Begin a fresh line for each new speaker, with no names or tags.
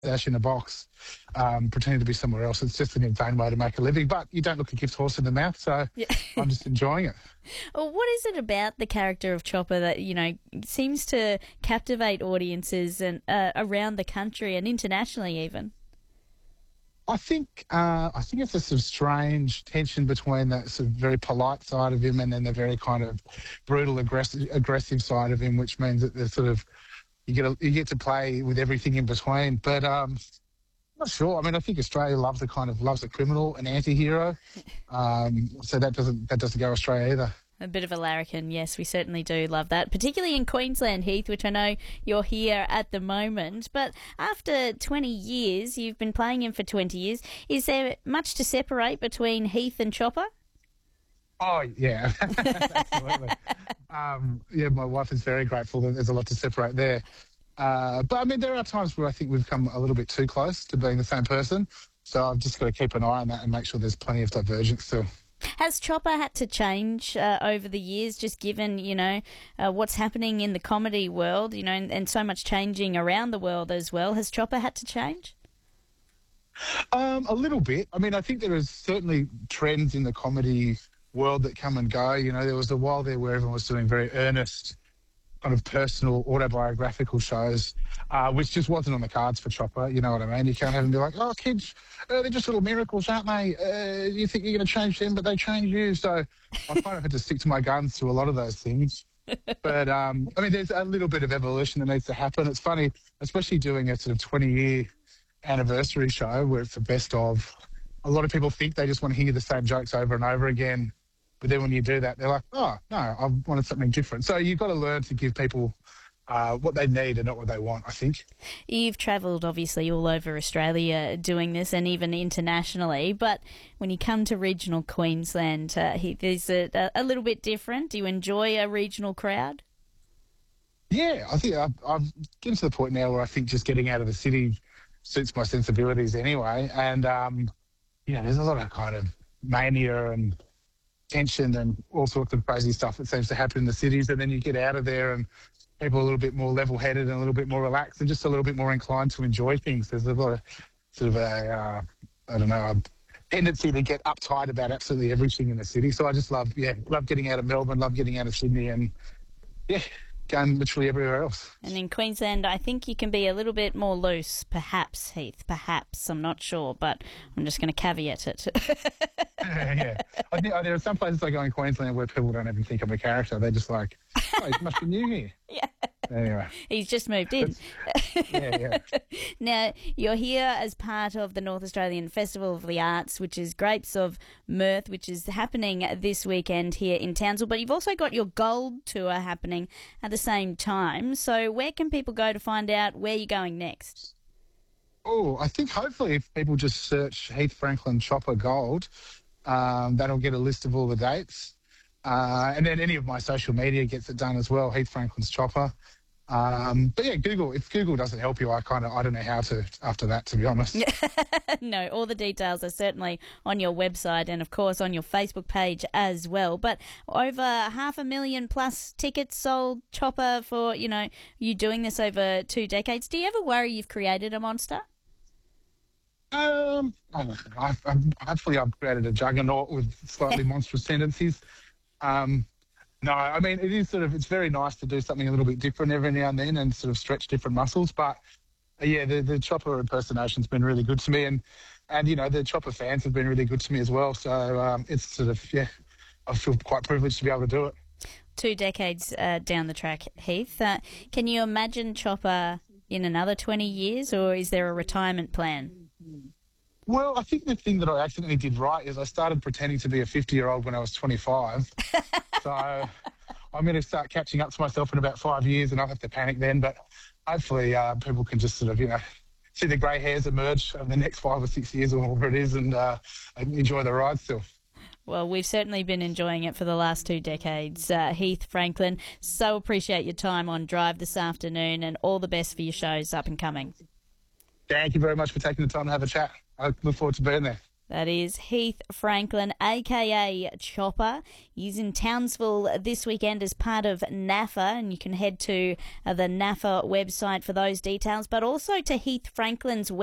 dash in a box, pretending to be somewhere else. It's just an insane way to make a living. But you don't look a gift horse in the mouth, so
Yeah.
I'm just enjoying it.
Well, what is it about the character of Chopper that, seems to captivate audiences and around the country and internationally even?
I think it's a sort of strange tension between that sort of very polite side of him and then the very kind of brutal, aggressive side of him, which means that there's sort of you get to play with everything in between. But I'm not sure. I mean, I think Australia loves a criminal, an anti-hero. So that doesn't go Australia either.
A bit of a larrikin, yes, we certainly do love that, particularly in Queensland, Heath, which I know you're here at the moment. But after 20 years, you've been playing him for 20 years, is there much to separate between Heath and Chopper?
Oh, yeah, absolutely. Yeah, my wife is very grateful that there's a lot to separate there. But, I mean, there are times where I think we've come a little bit too close to being the same person. So I've just got to keep an eye on that and make sure there's plenty of divergence still.
Has Chopper had to change over the years, just given, what's happening in the comedy world, and so much changing around the world as well? Has Chopper had to change?
A little bit. I mean, I think there is certainly trends in the comedy world that come and go. There was a while there where everyone was doing very earnest, kind of personal, autobiographical shows, which just wasn't on the cards for Chopper. You know what I mean? You can't have him be like, oh, kids, they're just little miracles, aren't they? You think you're going to change them, but they change you. So I kind of had to stick to my guns to a lot of those things. But, I mean, there's a little bit of evolution that needs to happen. It's funny, especially doing a sort of 20-year anniversary show where it's the best of. A lot of people think they just want to hear the same jokes over and over again. But then when you do that, they're like, oh, no, I wanted something different. So you've got to learn to give people what they need and not what they want, I think.
You've travelled, obviously, all over Australia doing this and even internationally. But when you come to regional Queensland, is it a little bit different? Do you enjoy a regional crowd?
Yeah, I think I'm getting to the point now where I think just getting out of the city suits my sensibilities anyway. And, there's a lot of kind of mania and tension and all sorts of crazy stuff that seems to happen in the cities, and then you get out of there and people are a little bit more level-headed and a little bit more relaxed and just a little bit more inclined to enjoy things. There's a lot of sort of a tendency to get uptight about absolutely everything in the city. So I just love getting out of Melbourne, love getting out of Sydney and, going literally everywhere else.
And in Queensland, I think you can be a little bit more loose, perhaps, Heath, perhaps. I'm not sure, but I'm just going to caveat it.
Yeah. I think there are some places I go in Queensland where people don't even think I'm a character. They're just like, oh, you must be new here.
Yeah.
Anyway.
He's just moved in.
Yeah.
Now, you're here as part of the North Australian Festival of the Arts, which is Grapes of Mirth, which is happening this weekend here in Townsville. But you've also got your Gold Tour happening at the same time. So where can people go to find out where you're going next?
Oh, I think hopefully if people just search Heath Franklin Chopper Gold, that'll get a list of all the dates. And then any of my social media gets it done as well, Heath Franklin's Chopper. But yeah, Google. If Google doesn't help you, I don't know how to after that, to be honest.
No, all the details are certainly on your website and, of course, on your Facebook page as well. But over 500,000 plus tickets sold, Chopper, for, you doing this over 2 decades. Do you ever worry you've created a monster?
I don't know. Hopefully I've created a juggernaut with slightly monstrous tendencies. No, I mean, it's very nice to do something a little bit different every now and then and sort of stretch different muscles. But yeah, the Chopper impersonation's been really good to me, and the Chopper fans have been really good to me as well. So it's sort of, I feel quite privileged to be able to do it.
2 decades down the track, Heath. Can you imagine Chopper in another 20 years, or is there a retirement plan?
Well, I think the thing that I accidentally did right is I started pretending to be a 50-year-old when I was 25. So I'm going to start catching up to myself in about 5 years, and I'll have to panic then. But hopefully people can just sort of, see the grey hairs emerge over the next 5 or 6 years or whatever it is and enjoy the ride still.
Well, we've certainly been enjoying it for the last 2 decades. Heath Franklin, so appreciate your time on Drive this afternoon, and all the best for your shows up and coming.
Thank you very much for taking the time to have a chat. I look forward to being there.
That is Heath Franklin, a.k.a. Chopper. He's in Townsville this weekend as part of NAFA, and you can head to the NAFA website for those details, but also to Heath Franklin's